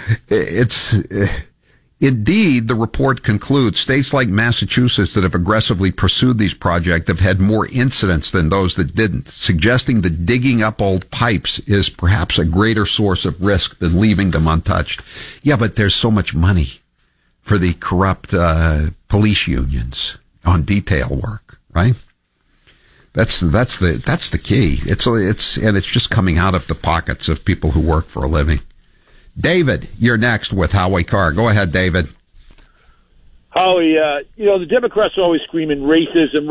it's indeed, the report concludes, states like Massachusetts that have aggressively pursued these projects have had more incidents than those that didn't, suggesting that digging up old pipes is perhaps a greater source of risk than leaving them untouched. Yeah, but there's so much money for the corrupt police unions on detail work, right? That's the key. It's just coming out of the pockets of people who work for a living. David, you're next with Howie Carr. Go ahead, David. Howie, the Democrats are always screaming racism,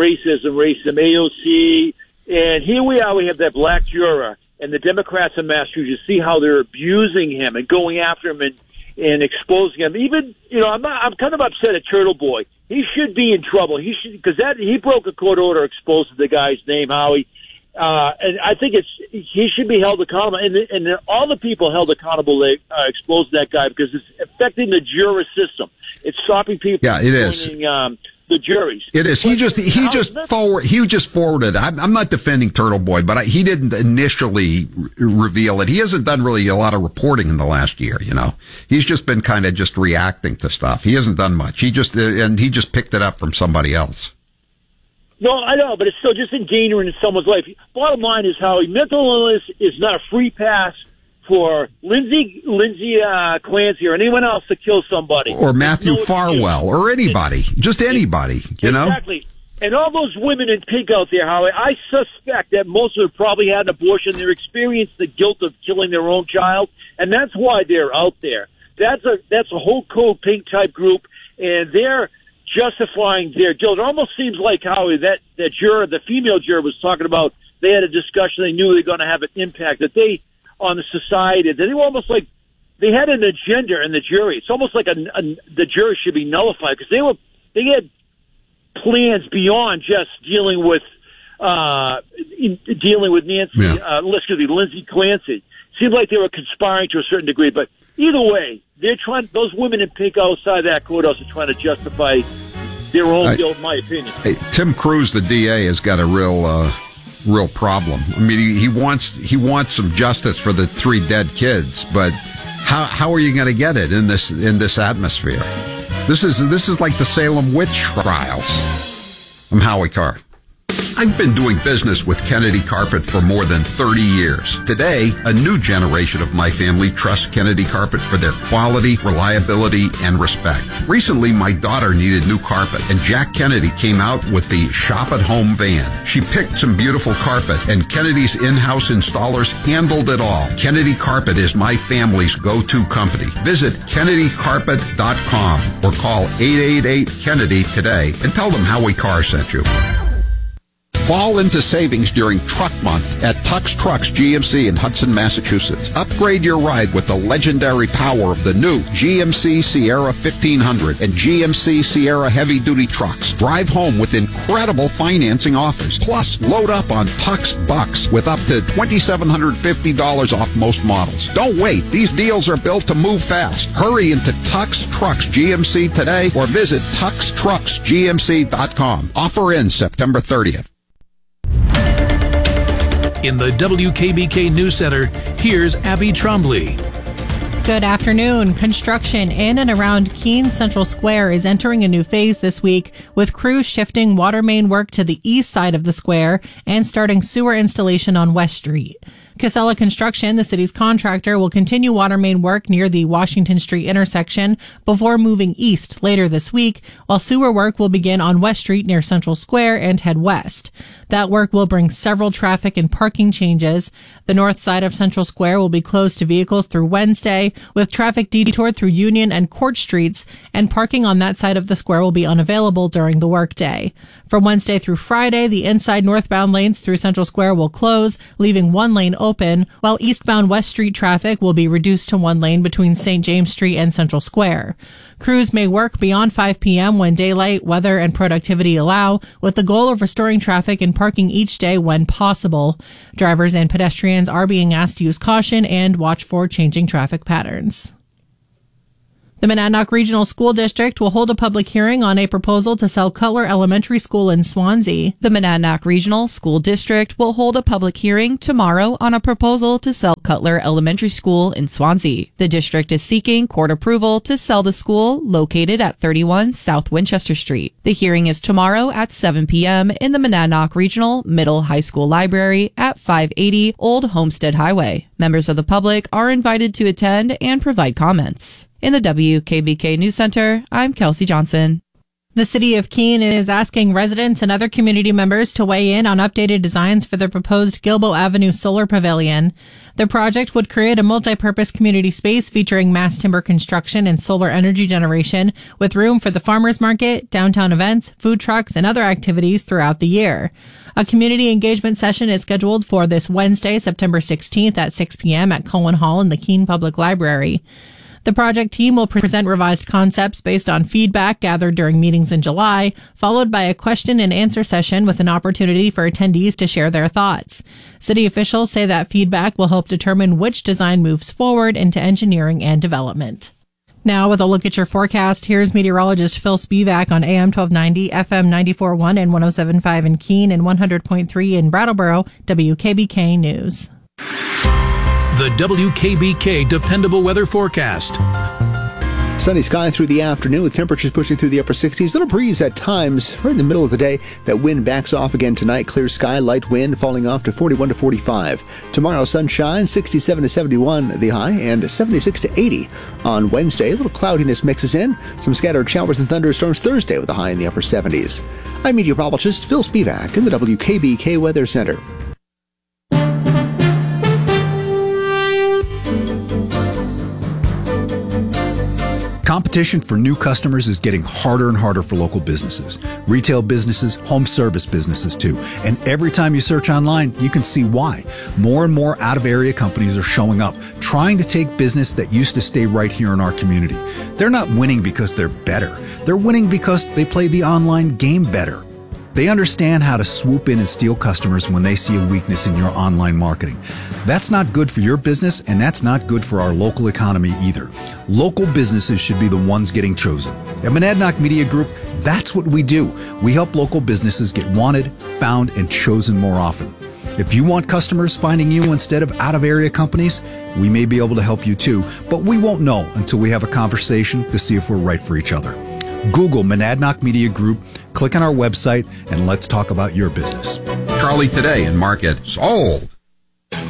AOC, and here we are, we have that black juror, and the Democrats in Massachusetts see how they're abusing him and going after him and exposing him. Even, I'm kind of upset at Turtle Boy. He should be in trouble. Because he broke a court order exposing the guy's name, Howie. And I think he should be held accountable, and all the people held accountable. They exposed that guy because it's affecting the jury system. It's stopping people. Yeah, it is. The juries. It is. He just forwarded. I'm not defending Turtle Boy, but he didn't initially reveal it. He hasn't done really a lot of reporting in the last year. He's just been kind of just reacting to stuff. He hasn't done much. He just picked it up from somebody else. No, I know, but it's still just endangering someone's life. Bottom line is, how mental illness is not a free pass for Lindsay Clancy or anyone else to kill somebody. Or Matthew Farwell or anybody. Just anybody, Exactly. And all those women in pink out there, Howie, I suspect that most of them probably had an abortion. They're experienced the guilt of killing their own child, and that's why they're out there. That's a whole code pink type group, and they're justifying their guilt. It almost seems like, Howie, that juror, the female juror, was talking about they had a discussion, they knew they were going to have an impact, that they, on the society, they were almost like they had an agenda in the jury. It's almost like the jury should be nullified because they had plans beyond just dealing with Lindsay Clancy. Seemed like they were conspiring to a certain degree, but either way, those women in pink outside that courthouse are trying to justify their own guilt, in my opinion. Hey, Tim Cruz, the DA, has got a real problem. I mean, he wants some justice for the 3 dead kids, but how are you going to get it in this atmosphere? This is like the Salem witch trials. I'm Howie Carr. I've been doing business with Kennedy Carpet for more than 30 years. Today, a new generation of my family trusts Kennedy Carpet for their quality, reliability, and respect. Recently, my daughter needed new carpet, and Jack Kennedy came out with the Shop at Home van. She picked some beautiful carpet, and Kennedy's in-house installers handled it all. Kennedy Carpet is my family's go-to company. Visit KennedyCarpet.com or call 888-KENNEDY today and tell them Howie Carr sent you. Fall into savings during Truck Month at Tux Trucks GMC in Hudson, Massachusetts. Upgrade your ride with the legendary power of the new GMC Sierra 1500 and GMC Sierra heavy-duty trucks. Drive home with incredible financing offers. Plus, load up on Tux Bucks with up to $2,750 off most models. Don't wait. These deals are built to move fast. Hurry into Tux Trucks GMC today or visit TuxTrucksGMC.com. Offer ends September 30th. In the WKBK News Center, here's Abby Trombley. Good afternoon. Construction in and around Keene Central Square is entering a new phase this week, with crews shifting water main work to the east side of the square and starting sewer installation on West Street. Casella Construction, the city's contractor, will continue water main work near the Washington Street intersection before moving east later this week, while sewer work will begin on West Street near Central Square and head west. That work will bring several traffic and parking changes. The north side of Central Square will be closed to vehicles through Wednesday, with traffic detoured through Union and Court Streets, and parking on that side of the square will be unavailable during the workday. From Wednesday through Friday, the inside northbound lanes through Central Square will close, leaving one lane open, while eastbound West Street traffic will be reduced to one lane between St. James Street and Central Square. Crews may work beyond 5 p.m. when daylight, weather, and productivity allow, with the goal of restoring traffic and parking each day when possible. Drivers and pedestrians are being asked to use caution and watch for changing traffic patterns. The Monadnock Regional School District will hold a public hearing on a proposal to sell Cutler Elementary School in Swansea. The Monadnock Regional School District will hold a public hearing tomorrow on a proposal to sell Cutler Elementary School in Swansea. The district is seeking court approval to sell the school located at 31 South Winchester Street. The hearing is tomorrow at 7 p.m. in the Monadnock Regional Middle High School Library at 580 Old Homestead Highway. Members of the public are invited to attend and provide comments. In the WKBK News Center, I'm Kelsey Johnson. The city of Keene is asking residents and other community members to weigh in on updated designs for the proposed Gilbo Avenue Solar Pavilion. The project would create a multi-purpose community space featuring mass timber construction and solar energy generation, with room for the farmers market, downtown events, food trucks, and other activities throughout the year. A community engagement session is scheduled for this Wednesday, September 16th at 6 p.m. at Cohen Hall in the Keene Public Library. The project team will present revised concepts based on feedback gathered during meetings in July, followed by a question and answer session with an opportunity for attendees to share their thoughts. City officials say that feedback will help determine which design moves forward into engineering and development. Now, with a look at your forecast, here's meteorologist Phil Spivak on AM 1290, FM 94.1 and 107.5 in Keene and 100.3 in Brattleboro, WKBK News. The WKBK Dependable Weather Forecast. Sunny sky through the afternoon with temperatures pushing through the upper 60s. Little breeze at times right in the middle of the day. That wind backs off again tonight. Clear sky, light wind falling off to 41 to 45. Tomorrow, sunshine, 67 to 71 the high and 76 to 80 on Wednesday. A little cloudiness mixes in. Some scattered showers and thunderstorms Thursday with a high in the upper 70s. I'm meteorologist Phil Spivak in the WKBK Weather Center. Competition for new customers is getting harder and harder for local businesses, retail businesses, home service businesses too. And every time you search online, you can see why. More and more out-of-area companies are showing up, trying to take business that used to stay right here in our community. They're not winning because they're better. They're winning because they play the online game better. They understand how to swoop in and steal customers when they see a weakness in your online marketing. That's not good for your business, and that's not good for our local economy either. Local businesses should be the ones getting chosen. At Monadnock Media Group, that's what we do. We help local businesses get wanted, found, and chosen more often. If you want customers finding you instead of out-of-area companies, we may be able to help you too, but we won't know until we have a conversation to see if we're right for each other. Google Monadnock Media Group, click on our website, and let's talk about your business. Charlie Today in Market. Sold.